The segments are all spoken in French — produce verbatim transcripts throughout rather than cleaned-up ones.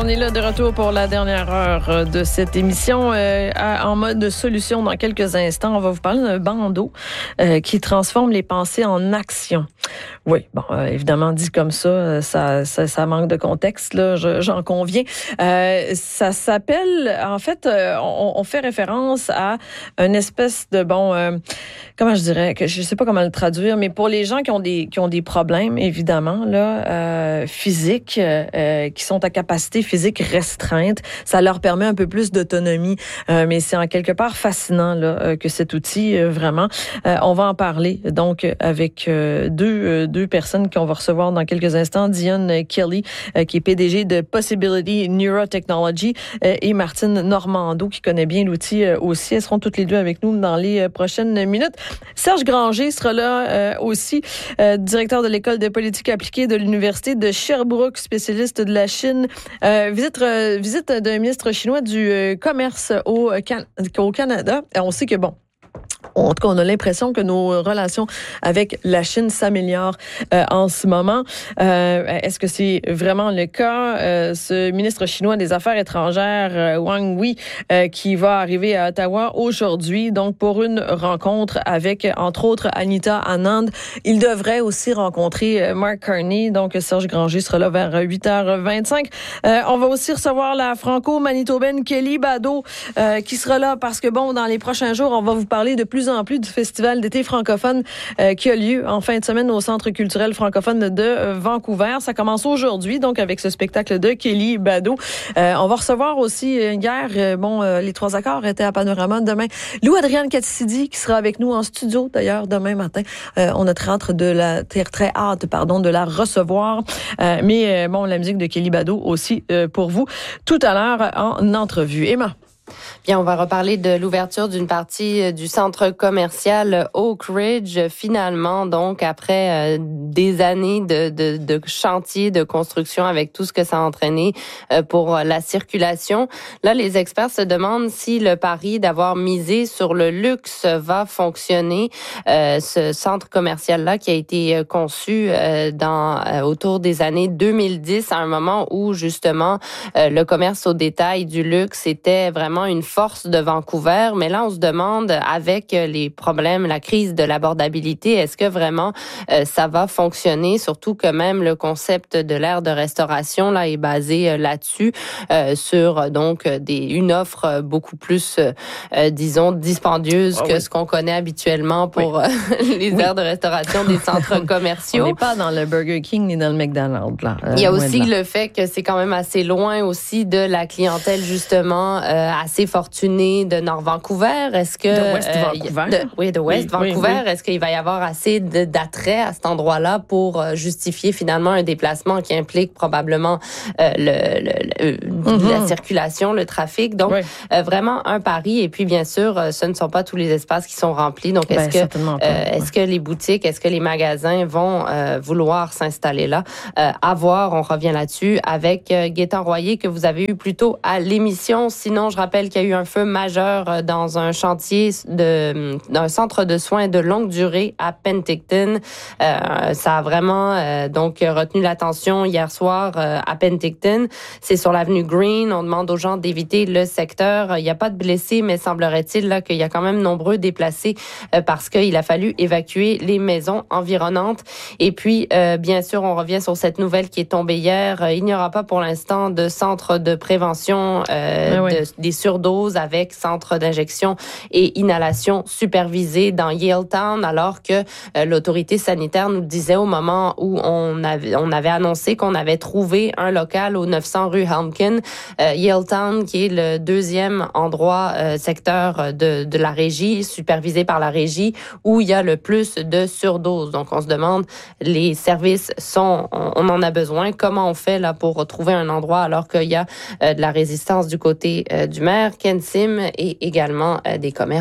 on est là de retour pour la dernière heure de cette émission euh, en mode solution. Dans quelques instants, on va vous parler d'un bandeau euh, qui transforme les pensées en action. Oui, bon, euh, évidemment, dit comme ça, ça, ça, ça manque de contexte, là, je, j'en conviens. Euh, ça s'appelle, en fait, euh, on, on fait référence à une espèce de, bon, euh, comment je dirais, que je sais pas comment le traduire, mais pour les gens qui ont des, qui ont des problèmes, évidemment, là, euh, physiques, euh, qui sont à capacité physique restreinte, ça leur permet un peu plus d'autonomie. Euh, mais c'est en quelque part fascinant là, que cet outil, euh, vraiment. Euh, on va en parler donc avec euh, deux, euh, deux personnes qu'on va recevoir dans quelques instants. Diane Kelly, euh, qui est P D G de Possibility Neurotechnology, euh, et Martine Normando, qui connaît bien l'outil euh, aussi. Elles seront toutes les deux avec nous dans les euh, prochaines minutes. Serge Granger sera là euh, aussi, euh, directeur de l'École de politique appliquée de l'Université de Sherbrooke, spécialiste de la Chine. Euh, visite, euh, visite d'un ministre chinois du euh, commerce au, Can- au Canada. Et on sait que, bon, en tout cas, on a l'impression que nos relations avec la Chine s'améliorent euh, en ce moment. Euh, est-ce que c'est vraiment le cas? Euh, ce ministre chinois des Affaires étrangères, euh, Wang Yi, euh, qui va arriver à Ottawa aujourd'hui, donc pour une rencontre avec, entre autres, Anita Anand. Il devrait aussi rencontrer euh, Mark Carney, donc Serge Granger sera là vers huit heures vingt-cinq. Euh, on va aussi recevoir la franco-manitobaine Kelly Bado, euh, qui sera là parce que, bon, dans les prochains jours, on va vous parler de plus en plus du Festival d'été francophone euh, qui a lieu en fin de semaine au Centre culturel francophone de euh, Vancouver. Ça commence aujourd'hui, donc avec ce spectacle de Kelly Bado. Euh, on va recevoir aussi euh, hier, euh, bon, euh, les trois accords étaient à Panorama demain. Lou-Adrienne Katsidi qui sera avec nous en studio d'ailleurs demain matin. Euh, on a très hâte de la très, très hâte, pardon, de la recevoir. Euh, mais euh, bon, la musique de Kelly Bado aussi euh, pour vous tout à l'heure en entrevue. Emma. Bien, on va reparler de l'ouverture d'une partie du centre commercial Oak Ridge. Finalement, donc, après euh, des années de, de, de chantier, de construction avec tout ce que ça a entraîné euh, pour la circulation, là, les experts se demandent si le pari d'avoir misé sur le luxe va fonctionner. Euh, ce centre commercial-là qui a été conçu euh, dans euh, autour des années deux mille dix, à un moment où, justement, euh, le commerce au détail du luxe était vraiment une force de Vancouver, mais là on se demande avec les problèmes, la crise de l'abordabilité, est-ce que vraiment euh, ça va fonctionner, surtout que même le concept de l'ère de restauration là est basé euh, là-dessus, euh, sur donc des une offre beaucoup plus euh, disons dispendieuse oh, que oui. ce qu'on connaît habituellement pour oui. euh, les oui. aires de restauration des centres commerciaux. On n'est pas dans le Burger King ni dans le McDonald's là. Euh, Il y a aussi le fait que c'est quand même assez loin aussi de la clientèle justement euh, assez fortunée de Nord-Vancouver. Est-ce que de West Vancouver, euh, de, oui, de West oui, Vancouver, oui, oui. Est-ce qu'il va y avoir assez de, d'attrait à cet endroit-là pour euh, justifier finalement un déplacement qui implique probablement euh, le, le, le mm-hmm. la circulation, le trafic. Donc oui. euh, vraiment un pari. Et puis bien sûr, euh, ce ne sont pas tous les espaces qui sont remplis. Donc est-ce ben, que euh, est-ce ouais. que les boutiques, est-ce que les magasins vont euh, vouloir s'installer là? Euh, à voir. On revient là-dessus avec euh, Gaétan Royer que vous avez eu plus tôt à l'émission. Sinon, je rappelle qu'il y a eu un feu majeur dans un chantier de d'un centre de soins de longue durée à Penticton. Euh, ça a vraiment euh, donc retenu l'attention hier soir euh, à Penticton. C'est sur l'avenue Green. On demande aux gens d'éviter le secteur. Il n'y a pas de blessés, mais semblerait-il là qu'il y a quand même nombreux déplacés euh, parce qu'il a fallu évacuer les maisons environnantes. Et puis, euh, bien sûr, on revient sur cette nouvelle qui est tombée hier. Il n'y aura pas pour l'instant de centre de prévention euh, oui. de, des surdoses avec centre d'injection et inhalation supervisée dans Yaletown, alors que euh, l'autorité sanitaire nous disait au moment où on avait, on avait annoncé qu'on avait trouvé un local au neuf cents rue Helmkin, euh, Yaletown, qui est le deuxième endroit, euh, secteur de, de la régie, supervisé par la régie, où il y a le plus de surdoses. Donc, on se demande, les services sont, on, on en a besoin. Comment on fait là pour trouver un endroit alors qu'il y a euh, de la résistance du côté euh, du maire, Ken Sim, et également euh, des commerces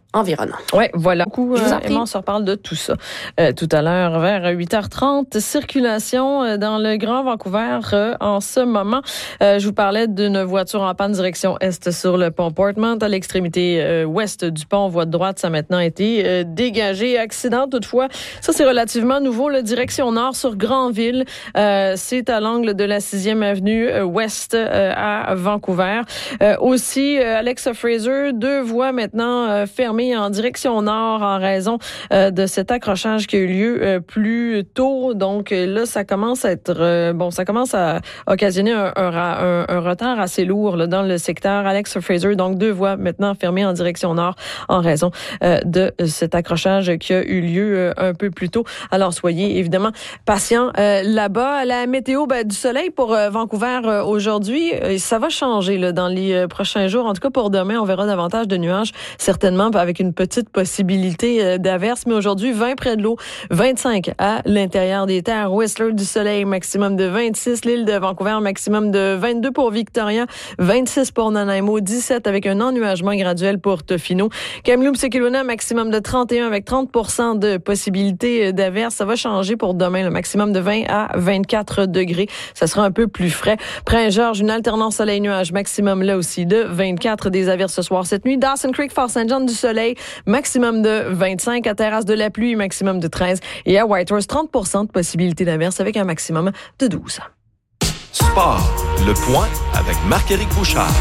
environnants. Oui, voilà. Beaucoup, euh, Emma, on se reparle de tout ça euh, tout à l'heure vers huit heures trente. Circulation euh, dans le Grand Vancouver euh, en ce moment. Euh, je vous parlais d'une voiture en panne direction est sur le pont Portmont. À l'extrémité euh, ouest du pont, voie de droite, ça a maintenant été euh, dégagé. Accident, toutefois, ça c'est relativement nouveau. La direction nord sur Granville, euh, c'est à l'angle de la sixième avenue euh, ouest euh, à Vancouver. Euh, aussi, euh, Alexa Fraser, deux voies maintenant euh, fermées en direction nord en raison euh, de cet accrochage qui a eu lieu euh, plus tôt. Donc euh, là, ça commence à être euh, bon, ça commence à occasionner un, un, un, un retard assez lourd là, dans le secteur Alexa Fraser. Donc deux voies maintenant fermées en direction nord en raison euh, de cet accrochage qui a eu lieu euh, un peu plus tôt. Alors soyez évidemment patients euh, là-bas. La météo, ben, du soleil pour euh, Vancouver euh, aujourd'hui, euh, ça va changer là, dans les euh, prochains jours. En tout cas pour demain, on verra davantage de nuages certainement avec une petite possibilité d'averse, mais aujourd'hui, vingt près de l'eau, vingt-cinq à l'intérieur des terres. Whistler, du soleil, maximum de vingt-six. L'île de Vancouver, maximum de vingt-deux pour Victoria, vingt-six pour Nanaimo, dix-sept avec un ennuagement graduel pour Tofino. Kamloops et Kelowna, maximum de trente et un avec trente pour cent de possibilité d'averse. Ça va changer pour demain, le maximum de vingt à vingt-quatre degrés. Ça sera un peu plus frais. Prince-Georges, une alternance soleil-nuage, maximum là aussi de vingt-quatre, des averses ce soir, cette nuit. Dawson Creek, Fort Saint John, du soleil, maximum de vingt-cinq. À Terrasse de la Pluie, maximum de treize. Et à Whitehorse, trente pour cent de possibilité d'averse avec un maximum de douze. Sport, le point avec Marc-Éric Bouchard.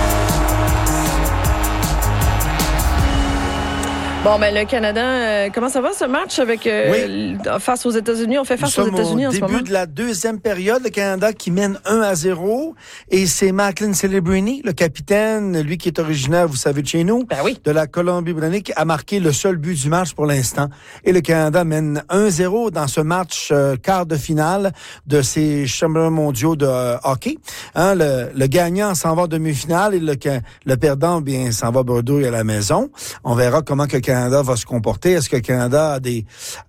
Bon, ben le Canada, euh, comment ça va ce match avec euh, oui. face aux États-Unis? On fait face aux États-Unis en ce moment. Au début de la deuxième période, le Canada qui mène un à zéro. Et c'est Macklin Celebrini, le capitaine, lui qui est originaire, vous savez, de chez nous, ben oui. de la Colombie-Britannique, a marqué le seul but du match pour l'instant. Et le Canada mène un zéro dans ce match euh, quart de finale de ces championnats mondiaux de euh, hockey. Hein, le, le gagnant s'en va en demi-finale et le, le perdant, bien, s'en va bredouille à la maison. On verra comment que le Canada va se comporter. Est-ce que le Canada a des,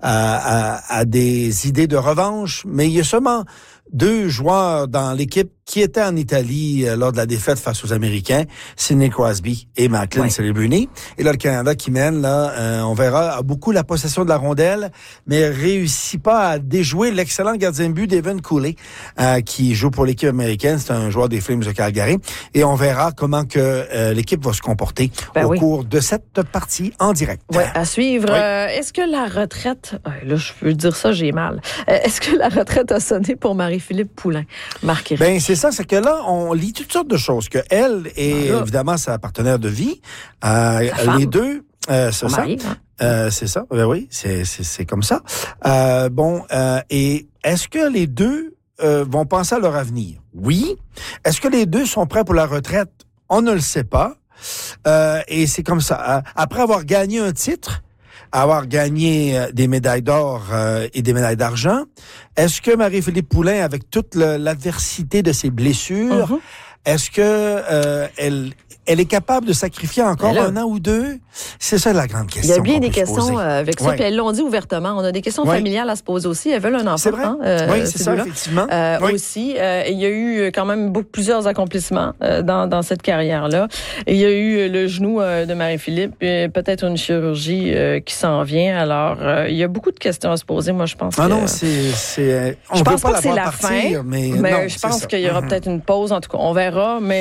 a, a, a des idées de revanche? Mais il y a seulement deux joueurs dans l'équipe qui étaient en Italie euh, lors de la défaite face aux Américains, Sidney Crosby et Macklin ouais. Celebrini. Et là, le Canada qui mène, là, euh, on verra, a beaucoup la possession de la rondelle, mais réussit pas à déjouer l'excellent gardien de but d'Evan Cooley, euh, qui joue pour l'équipe américaine. C'est un joueur des Flames de Calgary. Et on verra comment que euh, l'équipe va se comporter ben au oui. cours de cette partie en direct. Ouais, à suivre. Oui. Euh, est-ce que la retraite, là, je veux dire ça, j'ai mal. Euh, est-ce que la retraite a sonné pour Marie-Philippe Poulin? Marc-Éric. Ben, c'est ça, c'est que là, on lit toutes sortes de choses. Que elle est ah, évidemment sa partenaire de vie. Euh, les deux, euh, c'est ça. Mari, hein? euh, c'est ça. Ben oui, c'est, c'est, c'est comme ça. Euh, bon, euh, et est-ce que les deux euh, vont penser à leur avenir? Oui. Est-ce que les deux sont prêts pour la retraite? On ne le sait pas. Euh, et c'est comme ça. Après avoir gagné un titre, avoir gagné des médailles d'or euh, et des médailles d'argent, est-ce que Marie-Philippe Poulin, avec toute le, l'adversité de ses blessures, uh-huh. est-ce que euh, elle elle est capable de sacrifier encore un an ou deux? C'est ça la grande question. Il y a bien des questions avec ça, ouais. Puis elles l'ont dit ouvertement. On a des questions ouais. familiales à se poser aussi. Elles veulent un enfant. C'est vrai. Hein, euh, oui, c'est ça, effectivement. Euh, oui. Aussi, euh, il y a eu quand même beaucoup, plusieurs accomplissements euh, dans, dans cette carrière-là. Et il y a eu le genou euh, de Marie-Philippe, euh, peut-être une chirurgie euh, qui s'en vient. Alors, euh, il y a beaucoup de questions à se poser. Moi, je pense ah que... non, c'est... c'est on je veut pense pas, pas que c'est la partir, fin, mais, mais non, je pense ça. qu'il y aura mm-hmm. peut-être une pause. En tout cas, on verra. Mais